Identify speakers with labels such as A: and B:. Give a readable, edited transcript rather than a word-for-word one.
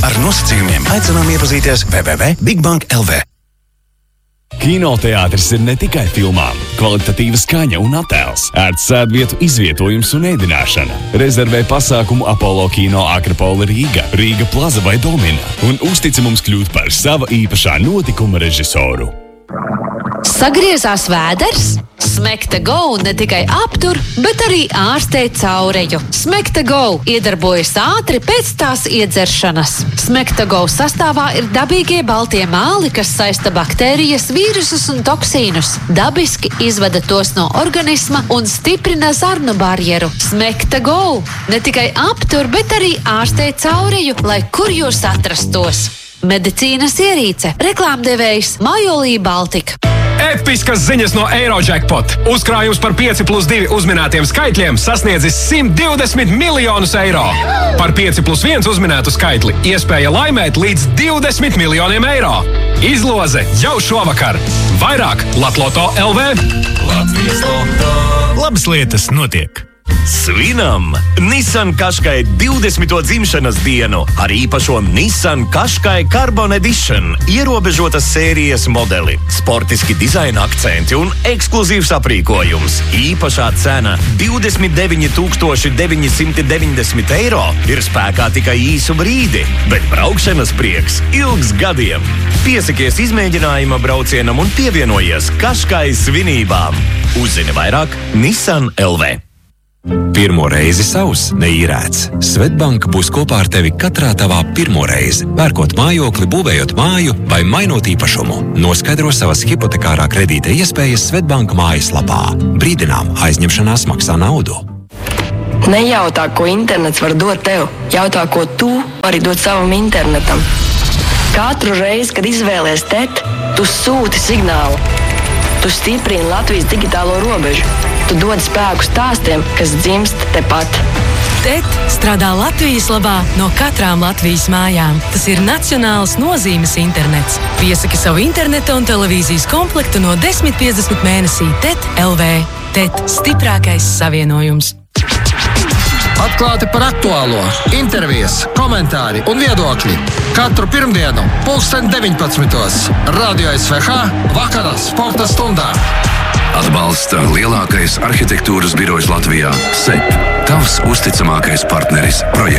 A: Ar nosacījumiem aicinām iepazīties www.bigbank.lv.
B: Kinoteātris ir ne tikai filmām, kvalitatīva skaņa un attēls, ērts sēdvietu izvietojums un ēdināšana. Rezervē pasākumu Apollo Kino Akropola Rīga, Rīga Plaza vai Domina un uztici mums kļūt par sava īpašā notikuma režisoru.
C: Sagriezās vēders? Smekta Go ne tikai aptur, bet arī ārstē caureju. Smekta Go iedarbojas ātri pēc tās iedzeršanas. Smekta Go sastāvā ir dabīgie baltie māli, kas saista baktērijas, vīrusus un toksīnus. Dabiski izvada tos no organisma un stiprina zarnu barjeru. Smekta Go ne tikai aptur, bet arī ārstē caureju, lai kur jūs atrastos. Medicīnas ierīce. Reklāmdevējs Majolī Baltika.
D: Episkas ziņas no Eurojackpot. Uzkrājums par 5+2 uzminētiem skaitļiem sasniedzis 120 miljonus eiro. Par 5+1 uzminētu skaitli iespēja laimēt līdz 20 miljoniem eiro. Izloze jau šovakar. Vairāk Latloto LV.
E: Latvijas Loto. Labas lietas notiek.
F: Svinam Nissan Qashqai 20. dzimšanas dienu ar īpašo Nissan Qashqai Carbon Edition ierobežotas sērijas modeli, sportiski dizaina akcenti un ekskluzīvs aprīkojums. Īpašā cena 29 990 eiro ir spēkā tikai īsu brīdi, bet braukšanas prieks ilgs gadiem. Piesakies izmēģinājuma braucienam un pievienojies Qashqai svinībām. Uzzini vairāk Nissan LV.
G: Pirmo reizi savs neīrēts. Svetbank būs kopā ar tevi katrā tavā pirmo reizi. Pērkot mājokli, būvējot māju vai mainot īpašumu. Noskaidro savas hipotekārā kredīta iespējas Svetbank mājaslapā. Brīdinām, aizņemšanās maksā naudu.
H: Nejautā, ko internets var dot tev. Jautā, ko tu vari dot savam internetam. Katru reizi, kad izvēlies TET, tu sūti signālu. Tu stiprini Latvijas digitālo robežu. Tu dod spēku stāstiem, kas dzimst tepat.
I: TET strādā Latvijas labā no katrām Latvijas mājām. Tas ir nacionāls nozīmes internets. Piesaki savu interneta un televīzijas komplektu no 10,50 mēnesī TET LV. TET – stiprākais savienojums.
J: Atklāti par aktuālo, intervijas, komentāri un viedokļi. Katru pirmdienu, 19:00. Radio SVH vakarā sporta stundā.
K: Atbalsta lielākais arhitektūras birojs Latvijā – SEP. Tavs uzticamākais partneris projektā.